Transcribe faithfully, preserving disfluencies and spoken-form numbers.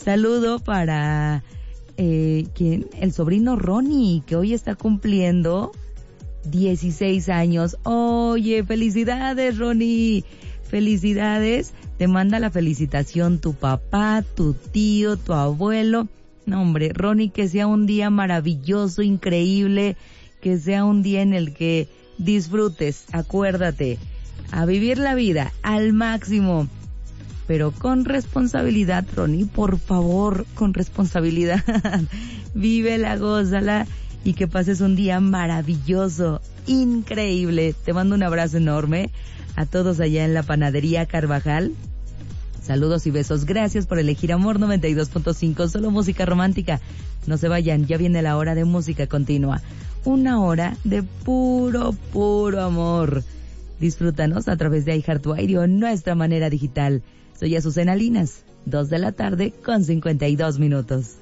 Saludo para eh, ¿quién? El sobrino Ronnie, que hoy está cumpliendo dieciséis años. Oye, felicidades, Ronnie. Felicidades. Te manda la felicitación tu papá, tu tío, tu abuelo. No, hombre, Ronnie, que sea un día maravilloso, increíble, que sea un día en el que disfrutes, acuérdate, a vivir la vida al máximo, pero con responsabilidad, Ronnie, por favor, con responsabilidad. Vívela, gózala y que pases un día maravilloso, increíble. Te mando un abrazo enorme a todos allá en la Panadería Carvajal. Saludos y besos. Gracias por elegir Amor noventa y dos punto cinco, solo música romántica. No se vayan, ya viene la hora de música continua. Una hora de puro, puro amor. Disfrútanos a través de iHeartRadio, nuestra manera digital. Soy Azucena Linas, dos de la tarde con cincuenta y dos minutos.